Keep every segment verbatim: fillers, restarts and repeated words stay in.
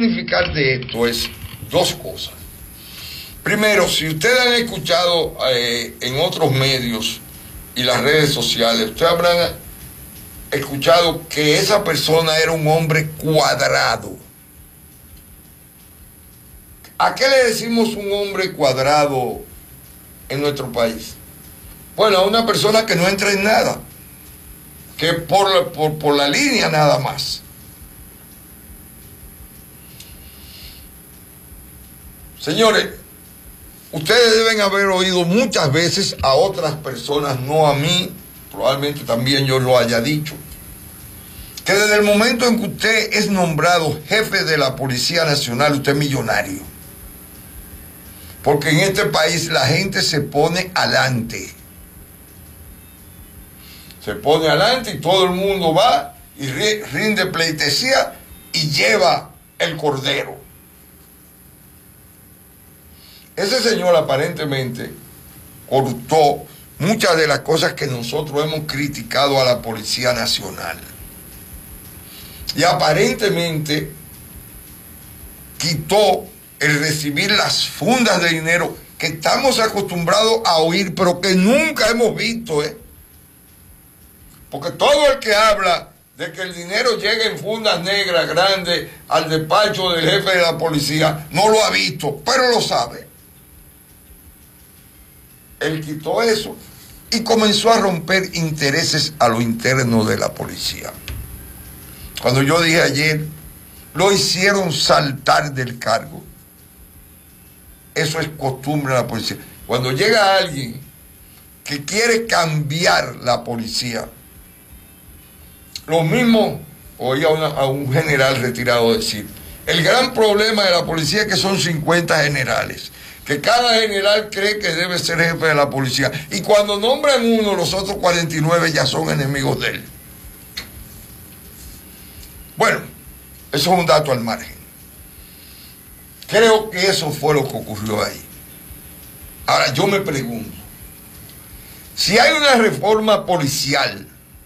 significar de esto es dos cosas. Primero, si ustedes han escuchado eh, en otros medios y las redes sociales, ustedes habrán escuchado que esa persona era un hombre cuadrado. ¿A qué le decimos un hombre cuadrado en nuestro país? Bueno, a una persona que no entra en nada, que por la, por, por la línea nada más. Señores, ustedes deben haber oído muchas veces a otras personas, no a mí, probablemente también yo lo haya dicho, que desde el momento en que usted es nombrado jefe de la Policía Nacional, usted es millonario. Porque en este país la gente se pone adelante. Se pone adelante y todo el mundo va y rinde pleitesía y lleva el cordero. Ese señor aparentemente cortó muchas de las cosas que nosotros hemos criticado a la Policía Nacional. Y aparentemente quitó el recibir las fundas de dinero que estamos acostumbrados a oír, pero que nunca hemos visto, ¿eh? Porque todo el que habla de que el dinero llegue en fundas negras grandes al despacho del jefe de la policía, no lo ha visto, pero lo sabe. Él quitó eso y comenzó a romper intereses a lo interno de la policía. Cuando yo dije ayer, lo hicieron saltar del cargo. Eso es costumbre de la policía. Cuando llega alguien que quiere cambiar la policía, lo mismo oí a, una, a un general retirado decir, el gran problema de la policía es que son cincuenta generales, que cada general cree que debe ser jefe de la policía, y cuando nombran uno, los otros cuarenta y nueve ya son enemigos de él. Bueno, eso es un dato al margen. Creo que eso fue lo que ocurrió ahí. Ahora, yo me pregunto, si hay una reforma policial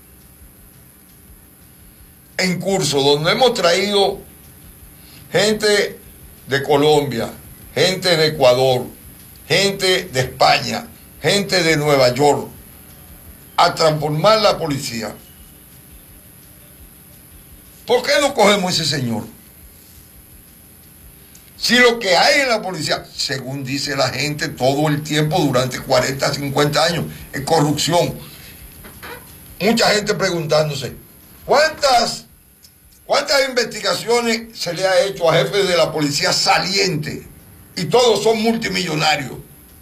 en curso donde hemos traído gente de Colombia, gente de Ecuador, gente de España, gente de Nueva York, a transformar la policía, ¿por qué no cogemos ese señor? Si lo que hay en la policía, según dice la gente todo el tiempo durante cuarenta, cincuenta años, es corrupción. Mucha gente preguntándose, ¿cuántas, cuántas investigaciones se le ha hecho a jefes de la policía salientes? Y todos son multimillonarios.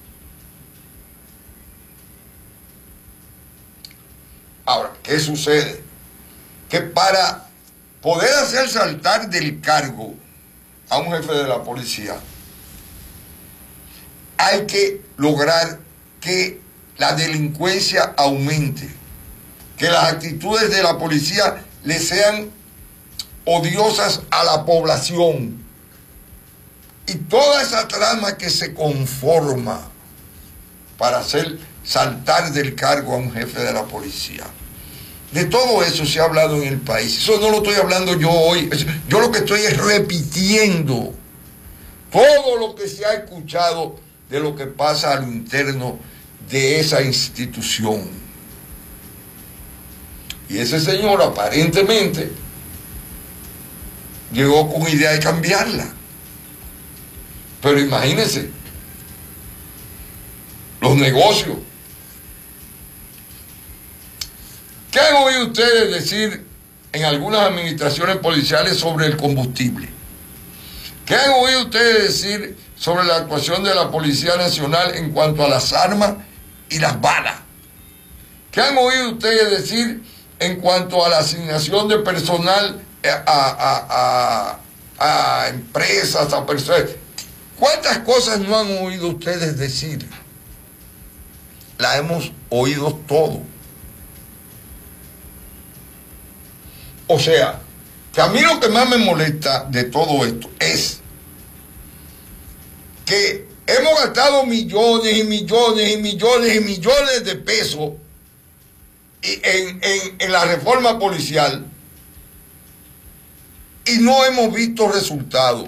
Ahora, ¿qué sucede? Que para poder hacer saltar del cargo a un jefe de la policía, hay que lograr que la delincuencia aumente, que las actitudes de la policía le sean odiosas a la población. Y toda esa trama que se conforma para hacer saltar del cargo a un jefe de la policía. De todo eso se ha hablado en el país. Eso no lo estoy hablando yo hoy. Yo lo que estoy es repitiendo todo lo que se ha escuchado de lo que pasa a lo interno de esa institución. Y ese señor aparentemente llegó con idea de cambiarla. Pero imagínense, los negocios. ¿Qué han oído ustedes decir en algunas administraciones policiales sobre el combustible? ¿Qué han oído ustedes decir sobre la actuación de la Policía Nacional en cuanto a las armas y las balas? ¿Qué han oído ustedes decir en cuanto a la asignación de personal a, a, a, a empresas, a personas? ¿Cuántas cosas no han oído ustedes decir? La hemos oído todo. O sea, que a mí lo que más me molesta de todo esto es que hemos gastado millones y millones y millones y millones de pesos en, en, en la reforma policial y no hemos visto resultados.